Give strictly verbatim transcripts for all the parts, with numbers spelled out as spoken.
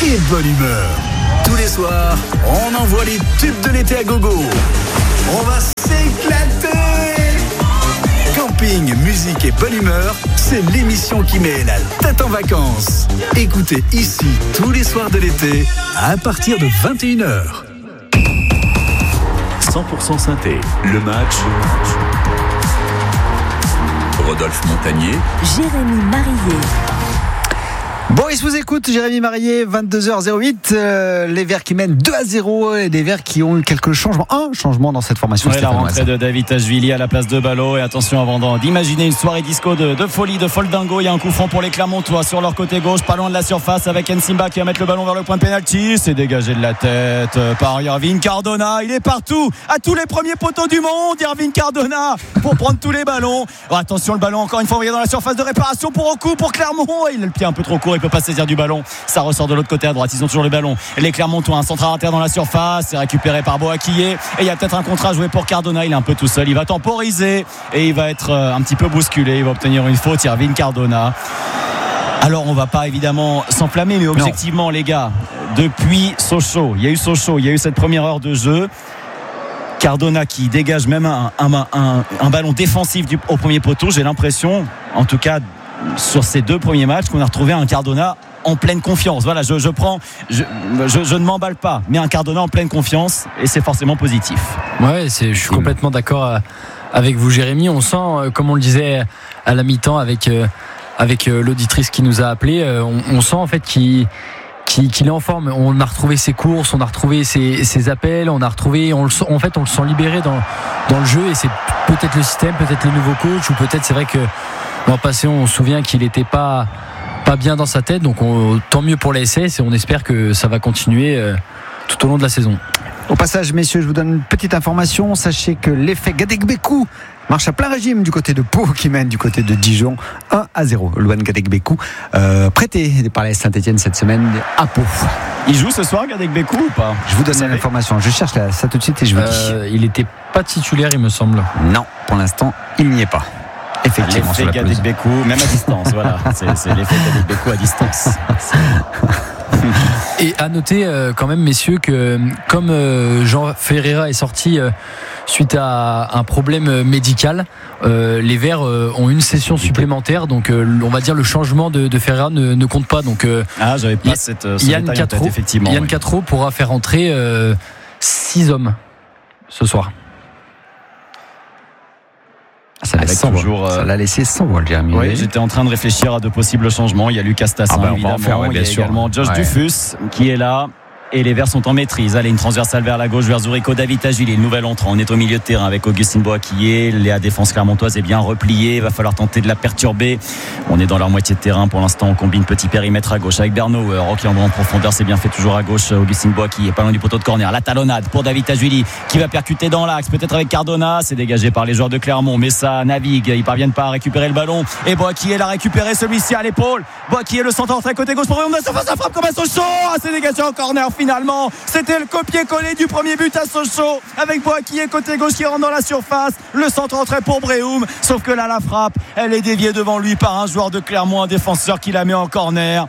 et bonne humeur. Tous les soirs, on envoie les tubes de l'été à gogo. On va s'éclater. Camping, musique et bonne humeur, c'est l'émission qui met la tête en vacances. Écoutez ici tous les soirs de l'été à partir de vingt et une heures. cent pour cent synthé, le match. Rodolphe Montagnier, Jérémy Marillier. Boris vous écoute, Jérémy Marillier, vingt-deux heures zéro huit, euh, les Verts qui mènent deux à zéro et des Verts qui ont eu quelques changements. Un changement dans cette formation. Ouais, la rentrée de David-Ashvili à la place de Ballot. Et attention, avant d'imaginer une soirée disco de, de folie, de folle dingo, il y a un coup franc pour les Clermontois sur leur côté gauche, pas loin de la surface, avec Nsimba qui va mettre le ballon vers le point de pénalty. C'est dégagé de la tête par Irvine Cardona. Il est partout, à tous les premiers poteaux du monde, Irvine Cardona, pour prendre tous les ballons. Oh, attention, le ballon encore une fois envoyé dans la surface de réparation pour Oku, pour Clermont. Il a le pied un peu trop court, il peut pas saisir du ballon, ça ressort de l'autre côté à droite, ils ont toujours le ballon, les Clermontois, un centre à terre dans la surface, c'est récupéré par Boakye et il y a peut-être un contrat à jouer pour Cardona, il est un peu tout seul, il va temporiser et il va être un petit peu bousculé, il va obtenir une faute, Irvine Cardona. Alors on va pas évidemment s'enflammer, mais objectivement non. Les gars, depuis Sochaux, il y a eu Sochaux, il y a eu cette première heure de jeu, Cardona qui dégage même un, un, un, un ballon défensif du, au premier poteau, j'ai l'impression, en tout cas sur ces deux premiers matchs, qu'on a retrouvé un Cardona en pleine confiance. Voilà, je, je prends, je, je, je ne m'emballe pas, mais un Cardona en pleine confiance et c'est forcément positif. Ouais, c'est, je suis complètement d'accord avec vous, Jérémy. On sent, comme on le disait à la mi-temps avec avec l'auditrice qui nous a appelé, on, on sent en fait qu'il Qu'il, qu'il est en forme. On a retrouvé ses courses, on a retrouvé ses, ses appels, on a retrouvé, on le sent, en fait, on le sent libéré dans, dans le jeu et c'est peut-être le système, peut-être le nouveau coach ou peut-être c'est vrai que l'an passé, on se souvient qu'il n'était pas, pas bien dans sa tête. Donc, on, tant mieux pour la S S et on espère que ça va continuer euh, tout au long de la saison. Au passage, messieurs, je vous donne une petite information. Sachez que l'effet Gadegbekou marche à plein régime du côté de Pau qui mène du côté de Dijon un à zéro. Louane Gadegbekou euh, prêté par la Saint-Etienne cette semaine à Pau. Il joue ce soir Gadegbekou ou pas? Je vous donne l'information. Je cherche là, ça tout de suite et je vous euh, dis. Il n'était pas titulaire, il me semble. Non, pour l'instant, il n'y est pas. Effectivement, l'effet Gadegbekou, même à distance. Voilà, c'est, c'est l'effet Gadegbekou à distance. Et à noter euh, quand même, messieurs, que comme euh, Jean Ferreira est sorti euh, suite à un problème médical, euh, les Verts euh, ont une session supplémentaire, donc euh, on va dire le changement de, de Ferreira ne, ne compte pas. Donc euh, ah, j'avais pas cette euh, Yann Quatreau, effectivement. Yann oui. Quatreau pourra faire entrer euh, six hommes ce soir. Ça, laisse toujours, euh... ça l'a laissé sans voix, Jérémy. Oui, j'étais en train de réfléchir à de possibles changements. Il y a Lucas Tassin, ah bah, évidemment. Faire, ouais, il y a sûr. également Josh ouais. Dufus qui est là. Et les Verts sont en maîtrise. Allez, une transversale vers la gauche, vers Zurico. David-Ashvili, le nouvel entrant. On est au milieu de terrain avec Augustine Boakye. La défense clermontoise est bien repliée. Il va falloir tenter de la perturber. On est dans leur moitié de terrain. Pour l'instant, on combine petit périmètre à gauche avec Bernauer. Rocky Andro en profondeur, c'est bien fait toujours à gauche. Augustine Boakye, pas loin du poteau de corner. La talonnade pour David-Ashvili qui va percuter dans l'axe. Peut-être avec Cardona. C'est dégagé par les joueurs de Clermont. Mais ça navigue. Ils parviennent pas à récupérer le ballon. Et Boakye l'a récupéré, celui-ci à l'épaule. Boakye, le centre entrée côté gauche pour Brehum. Ça frappe comme un Sochaux. Ah, c'est dégagé en corner finalement. C'était le copier-coller du premier but à Sochaux avec Boakye côté gauche qui rentre dans la surface. Le centre entrée pour Brehum. Sauf que là, la frappe, elle est déviée devant lui par un joueur de Clermont, un défenseur qui la met en corner.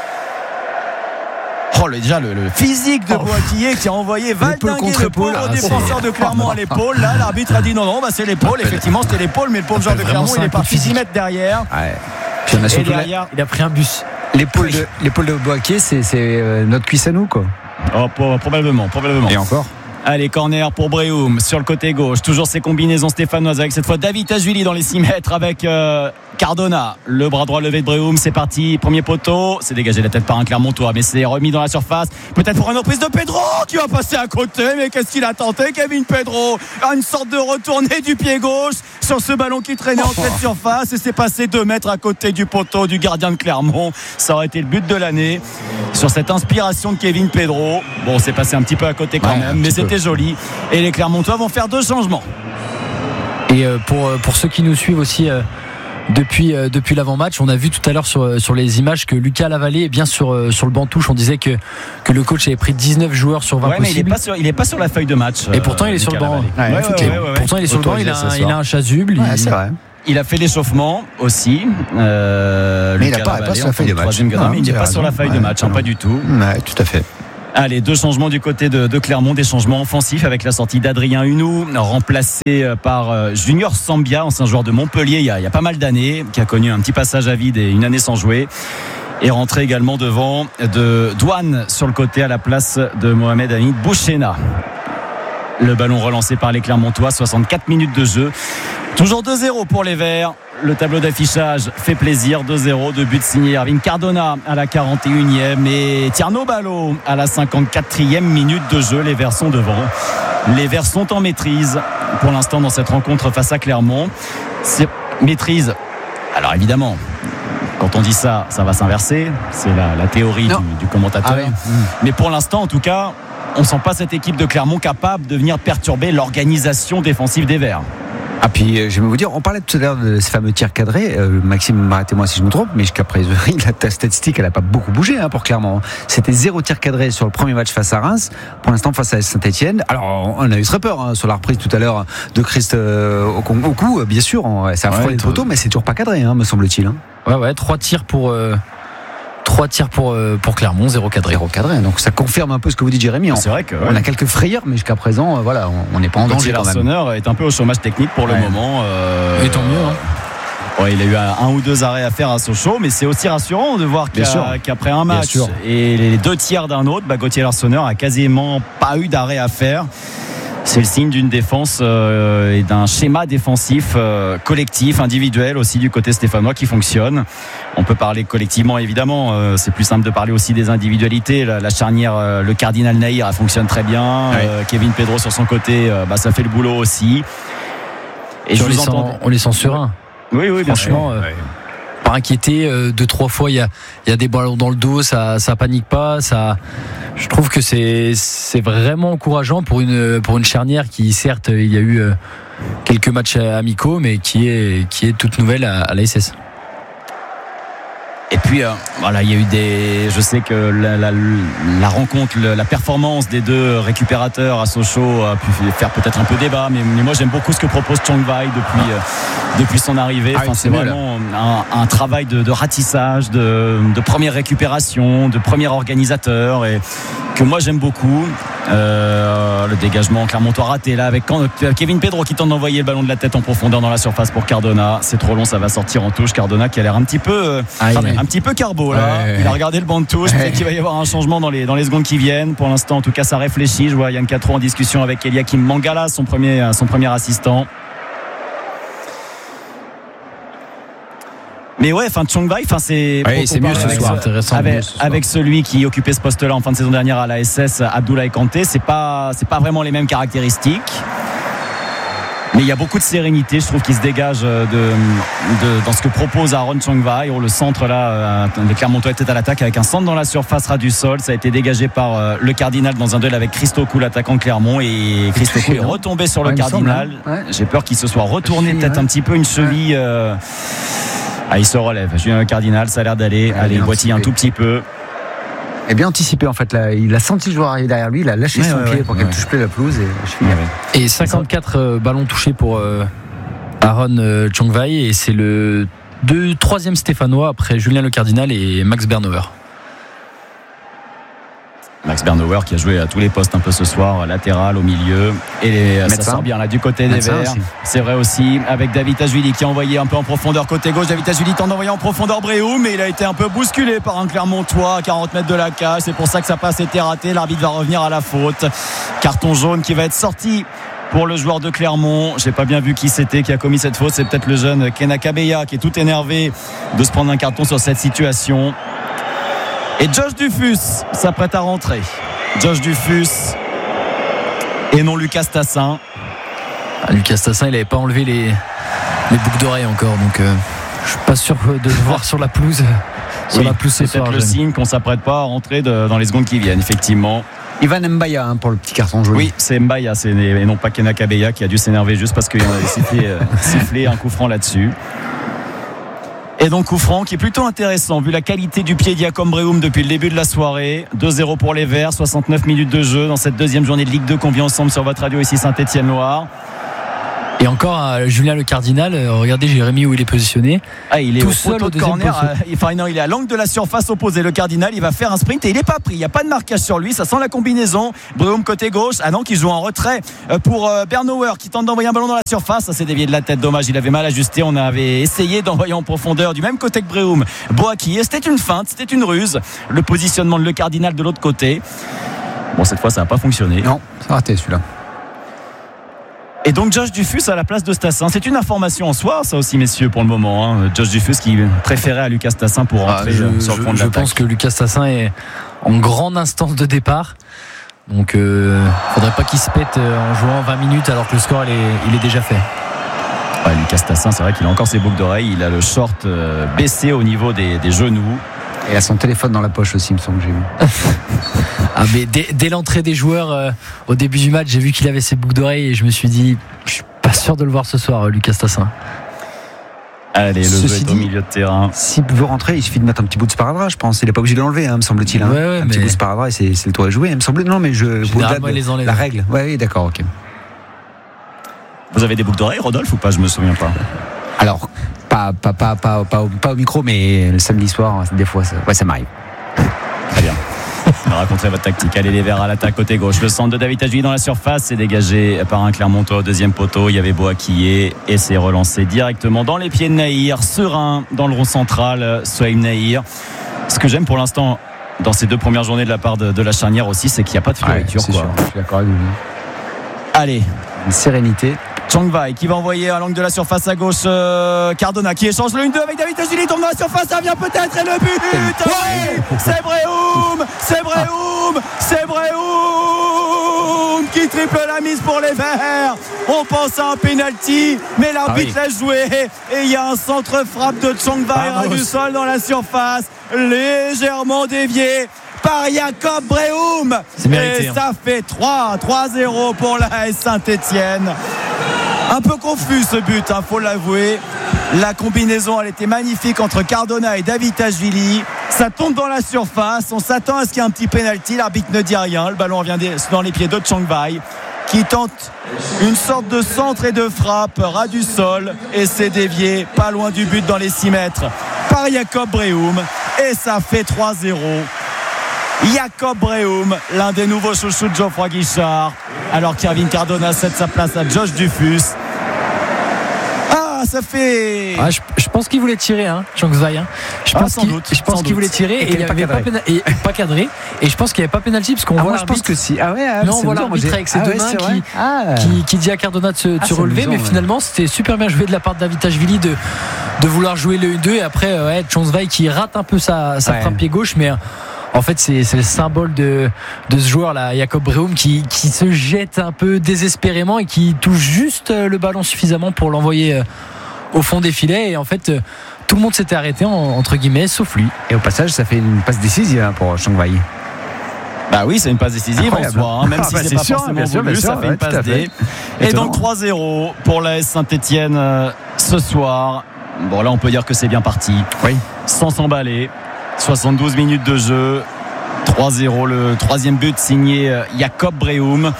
Oh, le, déjà le, le physique de oh. Boakye qui a envoyé valdinguer le pauvre ah, défenseur de Clermont à l'épaule. Là, l'arbitre a dit non, non, bah, c'est l'épaule. Effectivement, c'était l'épaule, mais le pauvre joueur de Clermont, il est parti dix mètres derrière. Ouais. Puis on a surtout derrière, la... il a pris un bus. L'épaule de, l'épaule de Boakye, c'est, c'est euh, notre cuisse à nous, quoi. Oh, probablement, probablement. Et encore. Allez, corner pour Brehum sur le côté gauche. Toujours ces combinaisons stéphanoises avec cette fois David-Ashvili dans les six mètres avec euh, Cardona. Le bras droit levé de Brehum, c'est parti. Premier poteau, c'est dégagé la tête par un Clermontois, mais c'est remis dans la surface. Peut-être pour une reprise de Pedro qui va passer à côté. Mais qu'est-ce qu'il a tenté, Kevin Pedro? Une sorte de retournée du pied gauche sur ce ballon qui traînait en pleine surface et c'est passé deux mètres à côté du poteau du gardien de Clermont. Ça aurait été le but de l'année. Sur cette inspiration de Kevin Pedro. Bon, c'est passé un petit peu à côté quand ouais, même, mais c'était joli. Et les Clermontois vont faire deux changements. Et pour, pour ceux qui nous suivent aussi euh, depuis, euh, depuis l'avant-match, on a vu tout à l'heure sur, sur les images que Lucas Lavallée est bien sur, sur le banc touche. On disait que, que le coach avait pris dix-neuf joueurs sur vingt ouais, possibles. Mais il n'est pas sur, il est pas sur la feuille de match. Et pourtant, il est sur le banc. Ouais, ouais, ouais, ouais, pourtant, il est sur le banc. Il a, il a un chasuble. Ouais, il, c'est vrai. il a fait l'échauffement aussi. Euh, mais il n'a pas, pas sur la feuille de match. Non, il n'est pas sur la feuille de match, hein, pas du tout. Ouais, tout à fait. Allez, deux changements du côté de, de Clermont, des changements offensifs avec la sortie d'Adrien Hunou, remplacé par Junior Sambia, ancien joueur de Montpellier il y a, il y a pas mal d'années, qui a connu un petit passage à vide et une année sans jouer. Et rentré également devant de Douane sur le côté à la place de Mohamed Hamid Bouchena. Le ballon relancé par les Clermontois, soixante-quatre minutes de jeu. Toujours deux zéro pour les Verts. Le tableau d'affichage fait plaisir, deux zéro, deux buts signés Erwin Cardona à la quarante et unième et Tierno Ballo à la cinquante-quatrième minute de jeu. Les Verts sont devant. Les Verts sont en maîtrise pour l'instant dans cette rencontre face à Clermont. C'est maîtrise. Alors évidemment, quand on dit ça, ça va s'inverser. C'est la, la théorie du, du commentateur. Ah oui. mmh. Mais pour l'instant, en tout cas, on ne sent pas cette équipe de Clermont capable de venir perturber l'organisation défensive des Verts. Ah puis je vais vous dire, on parlait tout à l'heure de ces fameux tirs cadrés. Euh, Maxime, arrêtez-moi si je me trompe, mais jusqu'à présent, la statistique, elle n'a pas beaucoup bougé hein, pour Clermont. C'était zéro tir cadré sur le premier match face à Reims. Pour l'instant, face à Saint-Etienne. Alors, on a eu très peur hein, sur la reprise tout à l'heure de Christ euh, Okou, bien sûr. On, ça a frôlé une photo, mais c'est toujours pas cadré, hein, me semble-t-il. Hein. Ouais, ouais, trois tirs pour. Euh... Trois tirs pour, euh, pour Clermont, zéro cadré. Zéro cadré, donc ça confirme un peu ce que vous dit Jérémy. C'est vrai que ouais. On a quelques frayeurs, mais jusqu'à présent, euh, voilà, on n'est pas en danger. Larsonneur est un peu au chômage technique pour ouais. le moment. Euh, Et tant mieux. Hein. Ouais, il a eu un ou deux arrêts à faire à Sochaux, mais c'est aussi rassurant de voir qu'à, qu'après un match et les deux tiers d'un autre, bah, Gauthier Larsonneur a quasiment pas eu d'arrêt à faire. C'est le signe d'une défense euh, et d'un schéma défensif euh, collectif, individuel aussi du côté stéphanois qui fonctionne. On peut parler collectivement évidemment, euh, c'est plus simple de parler aussi des individualités. La, la charnière, euh, le Cardinal Nahir, elle fonctionne très bien. Ouais. Euh, Kevin Pedro sur son côté, euh, bah, ça fait le boulot aussi. Et je on, les sent, on les sent sereins. Oui, oui, bien franchement. sûr. Euh, Pas inquiété, euh, deux trois fois il y a, il y a des ballons dans le dos, ça ça panique pas, ça. Je trouve que c'est c'est vraiment encourageant pour une pour une charnière qui certes il y a eu euh, quelques matchs amicaux mais qui est qui est toute nouvelle à, à l'A S S. Et puis euh, voilà, il y a eu des. Je sais que la, la, la rencontre, la performance des deux récupérateurs à Sochaux a pu faire peut-être un peu débat, mais, mais moi j'aime beaucoup ce que propose Chong Vai depuis euh, depuis son arrivée. Ah, enfin, c'est, c'est vraiment un, un travail de, de ratissage, de, de première récupération, de premier organisateur, et que moi j'aime beaucoup. Euh, le dégagement clermontois raté là avec Kevin Pedro qui tente d'envoyer le ballon de la tête en profondeur dans la surface pour Cardona. C'est trop long, ça va sortir en touche. Cardona qui a l'air un petit peu euh, ah, un petit peu carbo là. Ouais. Il a regardé le banc de touche. Ouais. Peut-être qu'il va y avoir un changement dans les dans les secondes qui viennent. Pour l'instant, en tout cas, ça réfléchit. Je vois Yann Catro en discussion avec Eliakim Mangala, son premier son premier assistant. Mais ouais, enfin Chong Vai, enfin c'est, ouais, c'est mieux ce soir, intéressant. Avec, ce soir. avec celui qui occupait ce poste-là en fin de saison dernière à l'A S S, Abdoulaye Kanté, c'est pas c'est pas vraiment les mêmes caractéristiques. Mais il y a beaucoup de sérénité, je trouve, qui se dégage de, de dans ce que propose Aaron Chong Vai. Le centre là, les Clermontois étaient à l'attaque avec un centre dans la surface ras du sol. Ça a été dégagé par le Cardinal dans un duel avec Christo Kou, l'attaquant de Clermont, et Christo Kou est retombé sur le ouais, Cardinal. Semble, hein. Ouais. J'ai peur qu'il se soit retourné peut-être ouais. un petit peu une cheville. Ouais. Euh, Ah, il se relève. Julien Cardinal, ça a l'air d'aller. Ah, allez, il boitille un tout petit peu. Et bien anticipé en fait. Là, il a senti le joueur arriver derrière lui. Il a lâché ouais, son ouais, pied ouais, pour ouais. qu'elle touche plus la pelouse. Et, ouais. et cinquante-quatre euh, ballons touchés pour euh, Aaron euh, Chong Vai. Et c'est le deux, troisième Stéphanois après Julien Le Cardinal et Max Bernauer. Max Bernauer qui a joué à tous les postes un peu ce soir, latéral, au milieu, et les, ça sort bien là du côté des Médecin Verts aussi. C'est vrai aussi avec David Tajvili qui a envoyé un peu en profondeur côté gauche. David Tajvili tente d'envoyer en profondeur Bréau, mais il a été un peu bousculé par un Clermontois à quarante mètres de la cage. C'est pour ça que sa passe était ratée. L'arbitre va revenir à la faute. Carton jaune qui va être sorti pour le joueur de Clermont. J'ai pas bien vu qui c'était qui a commis cette faute. C'est peut-être le jeune Kena Kabeya qui est tout énervé de se prendre un carton sur cette situation. Et Josh Dufus s'apprête à rentrer. Josh Dufus et non Lucas Tassin. Ah, Lucas Tassin, il n'avait pas enlevé les, les boucles d'oreilles encore, donc euh, je suis pas sûr de le voir sur la pelouse. Sur oui, la pelouse ce c'est soir, peut-être le signe qu'on s'apprête pas à rentrer de, dans les secondes qui viennent, effectivement. Ivan Mbaya hein, pour le petit carton jaune. Oui, c'est Mbaya, c'est, et non pas Kena Kabeya qui a dû s'énerver juste parce qu'il en avait sifflé, euh, sifflé un coup franc là-dessus. Et donc coup franc qui est plutôt intéressant vu la qualité du pied d'Yacob Breum depuis le début de la soirée. deux zéro pour les Verts, soixante-neuf minutes de jeu dans cette deuxième journée de Ligue deux qu'on vit ensemble sur votre radio ici Saint-Étienne-Loire. Et encore, euh, Julien Le Cardinal, euh, regardez Jérémy où il est positionné. Ah, il est tout au seul poteau au de deuxième corner. poteau. euh, enfin, non, il est à l'angle de la surface opposée. Le Cardinal, il va faire un sprint et il n'est pas pris. Il n'y a pas de marquage sur lui. Ça sent la combinaison. Breume côté gauche. Ah non, qui joue en retrait pour euh, Bernauer qui tente d'envoyer un ballon dans la surface. Ça s'est dévié de la tête. Dommage, il avait mal ajusté. On avait essayé d'envoyer en profondeur du même côté que Breume. Boaki. C'était une feinte, c'était une ruse. Le positionnement de Le Cardinal de l'autre côté. Bon, cette fois, ça n'a pas fonctionné. Non, c'est raté celui-là. Et donc Josh Dufus à la place de Stassin. C'est une information en soi, ça aussi, messieurs, pour le moment. Hein. Josh Dufus qui préférait à Lucas Stassin pour rentrer ah, je, sur le fond je, de l'attaque. Je pense que Lucas Stassin est en grande instance de départ. Donc il euh, ne faudrait pas qu'il se pète en jouant vingt minutes alors que le score il est, il est déjà fait. Ouais, Lucas Stassin, c'est vrai qu'il a encore ses boucles d'oreilles. Il a le short euh, baissé au niveau des, des genoux. Et il a son téléphone dans la poche aussi, il me semble que j'ai vu. Ah, mais dès, dès l'entrée des joueurs euh, au début du match, j'ai vu qu'il avait ses boucles d'oreilles et je me suis dit, je suis pas sûr de le voir ce soir, Lucas Stassin. Allez, le Ceci jeu est dit, au milieu de terrain. S'il veut rentrer, il suffit de mettre un petit bout de sparadrap, je pense. Il n'est pas obligé de l'enlever, hein, me semble-t-il. Hein. Ouais, ouais, un mais... petit bout de sparadrap, et c'est, c'est le tour est joué. Il me semble. Non, mais je. Généralement, ils les enlèvent. La règle. Ouais, oui, d'accord, ok. Vous avez des boucles d'oreilles, Rodolphe, ou pas? Je me souviens pas. Alors, pas, pas, pas, pas, pas, au, pas au micro, mais le samedi soir, des fois, ça, ouais, ça m'arrive. Très bien. On va raconter votre tactique. Allez, les Verts à l'attaque côté gauche. Le centre de David Tajui dans la surface. C'est dégagé par un Clermontois au deuxième poteau. Il y avait Boakillé et c'est relancé directement dans les pieds de Nahir. Serein dans le rond central. Souhaim Nahir. Ce que j'aime pour l'instant dans ces deux premières journées de la part de, de la charnière aussi, c'est qu'il n'y a pas de fioriture. Ouais, c'est quoi. sûr, je suis d'accord avec vous. Allez. Une sérénité. Changvai qui va envoyer à l'angle de la surface à gauche euh, Cardona qui échange le un deux avec David Tajili, tombe dans la surface, ça vient peut-être et le but oui, c'est Breume c'est Breume c'est Breume qui triple la mise pour les Verts. On pense à un penalty mais l'arbitre ah oui. l'a joué et il y a un centre frappe de Changvai ras du sol dans la surface, légèrement dévié par Jacob Breume et ça fait trois à zéro pour la A S Saint-Etienne. Un peu confus ce but, il hein, faut l'avouer. La combinaison, elle était magnifique entre Cardona et David Tajvili. Ça tombe dans la surface. On s'attend à ce qu'il y ait un petit pénalty. L'arbitre ne dit rien. Le ballon revient dans les pieds de Changvai qui tente une sorte de centre et de frappe ras du sol et c'est dévié pas loin du but dans les six mètres par Jacob Breume et ça fait trois zéro. Jacob Breume, l'un des nouveaux chouchous de Geoffroy Guichard, alors qu'Irvine Cardona cède sa place à Josh Dufus. Ah, ça fait. Ah, je, je pense qu'il voulait tirer, hein, Changvai. Hein. Je ah, pense sans qu'il, doute, je pense qu'il voulait tirer et, et il n'y avait pas, péna- et, pas cadré. Et je pense qu'il n'y avait pas pénalty parce qu'on ah, voit moi, l'arbitre. Je pense que si. Ah ouais, ah, non, on voit l'arbitre avec ses ah, deux ouais, mains qui, ah. qui, qui dit à Cardona de se, de ah, se relever, amusant, mais ouais. finalement c'était super bien joué de la part de David Tajvili de, de vouloir jouer le un deux et après ouais, Changvai qui rate un peu sa, sa ouais. frappe pied gauche, mais. En fait, c'est, c'est le symbole de, de ce joueur-là, Jacob Breume, qui, qui se jette un peu désespérément et qui touche juste le ballon suffisamment pour l'envoyer au fond des filets. Et en fait, tout le monde s'était arrêté, entre guillemets, sauf lui. Et au passage, ça fait une passe décisive pour Changvai. Bah oui, c'est une passe décisive Incroyable. en soi, hein, même si ah bah c'est, c'est pas sûr, forcément sûr, voulu, sûr, ça fait ouais, une passe D. Et donc trois zéro pour l'A S Saint-Etienne euh, ce soir. Bon, là, on peut dire que c'est bien parti. Oui. Sans s'emballer. soixante-douze minutes de jeu, trois zéro, le troisième but signé Jacob Breume.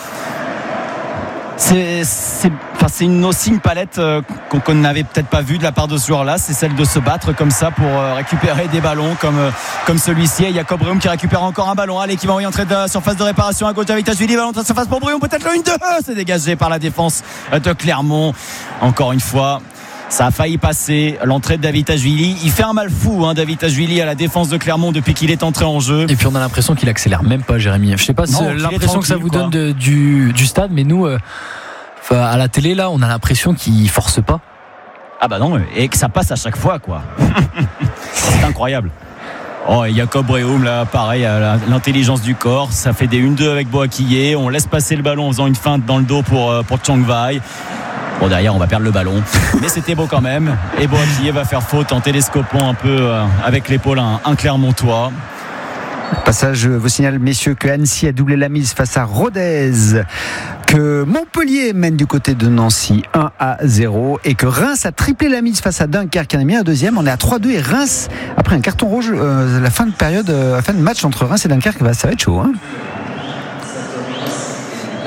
C'est, c'est, enfin, c'est une, aussi une palette euh, qu'on, qu'on n'avait peut-être pas vue de la part de ce joueur-là, c'est celle de se battre comme ça pour euh, récupérer des ballons comme, euh, comme celui-ci. Et Jacob Breume qui récupère encore un ballon, allez, qui va envoyer entrer de la surface de réparation à gauche avec Tajvili, ballon de la surface pour Breume, peut-être le un deux, c'est dégagé par la défense de Clermont. Encore une fois, ça a failli passer, l'entrée de David Tajvili. Il fait un mal fou, hein, David Tajvili, à la défense de Clermont depuis qu'il est entré en jeu. Et puis on a l'impression qu'il accélère même pas, Jérémy. Je sais pas si non, l'impression que ça vous quoi. donne de, du, du stade, mais nous, euh, à la télé, là, on a l'impression qu'il force pas. Ah bah non, et que ça passe à chaque fois, quoi. C'est incroyable. Oh, et Jacob Breume, là, pareil, à l'intelligence du corps. Ça fait des un deux avec Boakillé. On laisse passer le ballon en faisant une feinte dans le dos pour, pour Changvai. Bon, derrière, on va perdre le ballon. Mais c'était beau quand même. Et Boakillé va faire faute en télescopant un peu euh, avec l'épaule un, un Clermontois. Passage, vous signale, messieurs, que Annecy a doublé la mise face à Rodez, que Montpellier mène du côté de Nancy un à zéro et que Reims a triplé la mise face à Dunkerque. On a mis un deuxième, on est à trois deux et Reims, après un carton rouge, euh, la fin de période, euh, la fin de match entre Reims et Dunkerque, bah, ça va être chaud. Hein.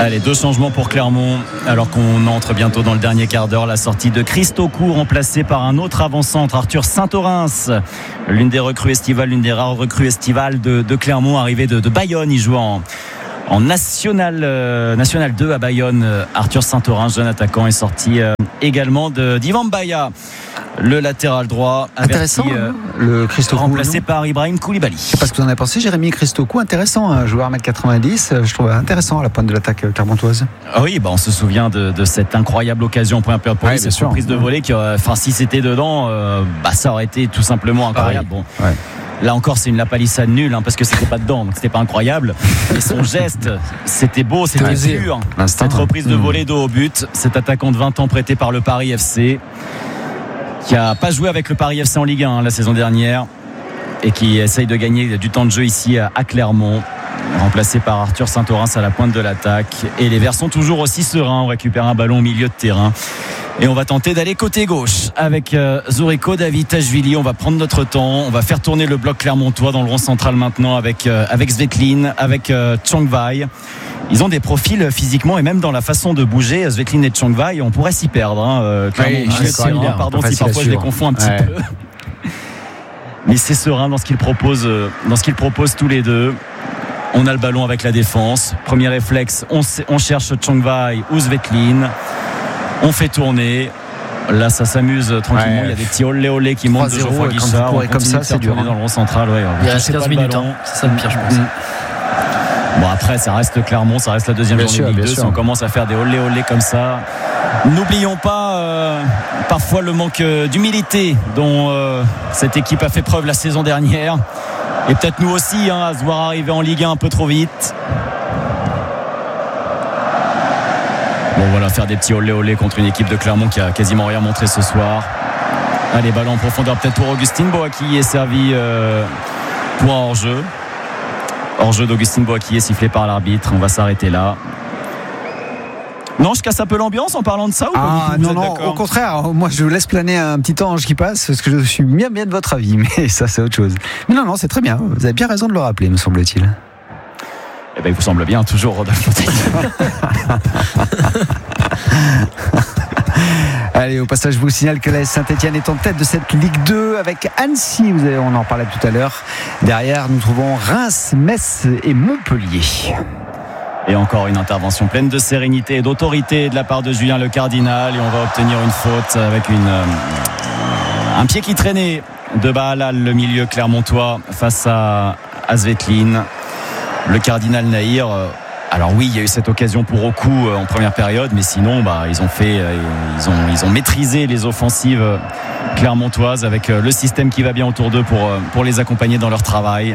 Allez, deux changements pour Clermont alors qu'on entre bientôt dans le dernier quart d'heure. La sortie de Christocou remplacé par un autre avant-centre, Arthur Saint-Orens, l'une des recrues estivales, l'une des rares recrues estivales de, de Clermont, arrivé de, de Bayonne. Il joue en, en National, euh, National deux à Bayonne. Arthur Saint-Orens, jeune attaquant, est sorti euh, également de, d'Ivan Baya, le latéral droit. Intéressant, averti, euh, le Christocou. Remplacé par Ibrahim Koulibaly. Parce que vous en avez pensé, Jérémy Christocou, intéressant, un joueur un mètre quatre-vingt-dix, je trouve intéressant à la pointe de l'attaque clermontoise. Ah oui, bah on se souvient de, de cette incroyable occasion en première période pour lui, cette surprise de volée qui, enfin, si c'était dedans, euh, bah ça aurait été tout simplement incroyable. Bon. Ouais. Là encore, c'est une lapalissade nulle hein, parce que c'était pas dedans, donc c'était pas incroyable. Et son geste, c'était beau, c'était ouais, pur. L'instant, cette reprise de mmh. volée dos au but, cet attaquant de vingt ans prêté par le Paris F C, qui a pas joué avec le Paris F C en Ligue un hein, la saison dernière et qui essaye de gagner du temps de jeu ici à Clermont, remplacé par Arthur Saint-Orens à la pointe de l'attaque. Et les Verts sont toujours aussi sereins. On récupère un ballon au milieu de terrain et on va tenter d'aller côté gauche avec euh, Zoriko Davitashvili. On va prendre notre temps, on va faire tourner le bloc clermontois dans le rond central maintenant avec, euh, avec Svetlin, avec euh, Chongvai. Ils ont des profils physiquement et même dans la façon de bouger. Svetlin et Chongvai, on pourrait s'y perdre hein, euh, oui, je sais, hein, pardon si parfois je les confonds un petit ouais. peu, mais c'est serein dans ce qu'ils proposent, dans ce qu'ils proposent tous les deux. On a le ballon avec la défense, premier réflexe, on, on cherche Chongvai ou Svetlin, on fait tourner. Là ça s'amuse tranquillement, ouais. Il y a des petits olé olé qui montent de Geoffroy Guichard. On comme ça, c'est dur hein. Dans le rond central, ouais, il reste quinze minutes hein. C'est ça le pire je pense. mmh. Bon après ça reste Clermont, ça reste la deuxième bien journée de Ligue deux. Si on commence à faire des olé olé comme ça, n'oublions pas euh, parfois le manque d'humilité dont euh, cette équipe a fait preuve la saison dernière. Et peut-être nous aussi hein, à se voir arriver en Ligue un un peu trop vite. Bon voilà, faire des petits olé olé contre une équipe de Clermont qui a quasiment rien montré ce soir. Allez, ballon en profondeur peut-être pour Augustine Boaki est servi euh, pour un hors-jeu. Hors-jeu d'Augustine Boaki est sifflé par l'arbitre. On va s'arrêter là. Non, je casse un peu l'ambiance en parlant de ça ou ah, non, non, au contraire, moi je vous laisse planer un petit ange qui passe parce que je suis bien bien de votre avis, mais ça c'est autre chose. Mais non, non, c'est très bien, vous avez bien raison de le rappeler, me semble-t-il. Eh bien, il vous semble bien, toujours Rodolphe Montagnier. Allez, au passage, je vous signale que l'A S Saint-Etienne est en tête de cette Ligue deux avec Annecy, vous avez, on en parlait tout à l'heure. Derrière, nous trouvons Reims, Metz et Montpellier. Et encore une intervention pleine de sérénité et d'autorité de la part de Julien Le Cardinal. Et on va obtenir une faute avec une, euh, un pied qui traînait de Bahalal, le milieu clermontois, face à, à Svetlin. Le Cardinal Nahir. Euh, alors oui, il y a eu cette occasion pour Oku euh, en première période, mais sinon, bah, ils ont fait, euh, ils ont, ils ont maîtrisé les offensives euh, clermontoises avec euh, le système qui va bien autour d'eux pour, euh, pour les accompagner dans leur travail.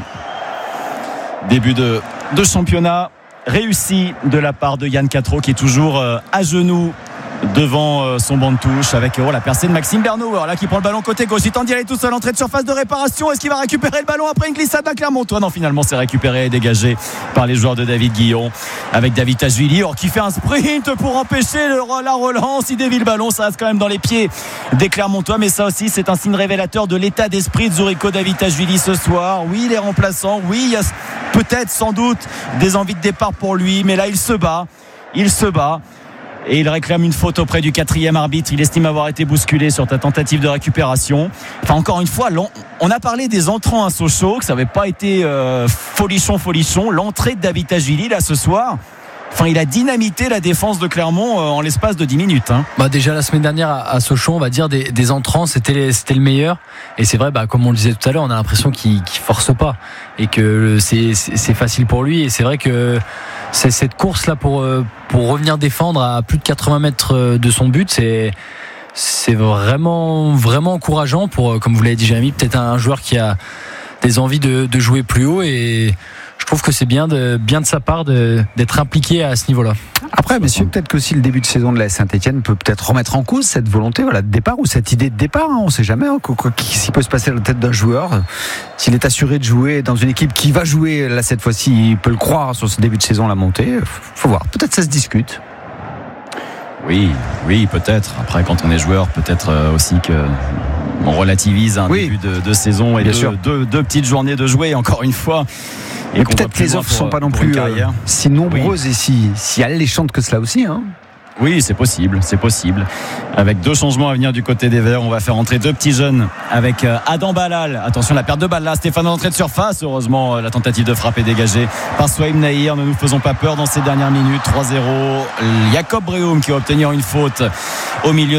Début de, de championnat réussi de la part de Yann Quatreau qui est toujours euh, à genoux devant euh, son banc de touche avec oh, la percée de Maxime Bernauer là qui prend le ballon côté gauche. Il tente d'y aller tout seul, entrée de surface de réparation. Est-ce qu'il va récupérer le ballon après une glissade d'un Clermontois? Non, finalement c'est récupéré et dégagé par les joueurs de David Guillon avec Davitashvili or, qui fait un sprint pour empêcher le, la relance. Il dévie le ballon, ça reste quand même dans les pieds des Clermontois, mais ça aussi c'est un signe révélateur de l'état d'esprit de Zoriko Davitashvili ce soir. Oui, il est remplaçant, oui, il y a peut-être sans doute des envies de départ pour lui, mais là il se bat, il se bat et il réclame une faute auprès du quatrième arbitre. Il estime avoir été bousculé sur ta tentative de récupération. Enfin, encore une fois, on a parlé des entrants à Sochaux, que ça n'avait pas été euh, folichon, folichon. L'entrée de Davitashvili, là, ce soir, enfin, il a dynamité la défense de Clermont euh, en l'espace de dix minutes. Hein. Bah déjà, la semaine dernière, à, à Sochaux, on va dire, des, des entrants, c'était, les, c'était le meilleur. Et c'est vrai, bah, comme on le disait tout à l'heure, on a l'impression qu'il ne force pas. Et que c'est, c'est, c'est facile pour lui. Et c'est vrai que c'est cette course là pour pour revenir défendre à plus de quatre-vingts mètres de son but, c'est c'est vraiment vraiment encourageant pour, comme vous l'avez dit Jérémy, peut-être un joueur qui a des envies de, de jouer plus haut, et je trouve que c'est bien de bien de sa part de, d'être impliqué à ce niveau-là. Après, messieurs, peut-être que si le début de saison de la Saint-Etienne peut peut-être remettre en cause cette volonté, voilà, de départ ou cette idée de départ, hein, on ne sait jamais hein, quoi, quoi, ce qui peut se passer dans la tête d'un joueur. S'il est assuré de jouer dans une équipe qui va jouer, là cette fois-ci, il peut le croire sur ce début de saison, la montée. Faut voir. Peut-être ça se discute. Oui, oui, peut-être. Après, quand on est joueur, peut-être aussi que on relativise un oui. début de, de saison et deux, deux, deux petites journées de jouer. Encore une fois, Et peut-être que les offres ne sont pas non plus euh, si nombreuses oui. et si, si alléchantes que cela aussi. Hein. Oui, c'est possible, c'est possible. Avec deux changements à venir du côté des Verts, on va faire entrer deux petits jeunes avec Adam Balal. Attention, la perte de balle là, Stéphane en entrée de surface. Heureusement, la tentative de frappe est dégagée par Swaim Nahir. Ne nous faisons pas peur dans ces dernières minutes. trois zéro. Jacob Breum qui va obtenir une faute au milieu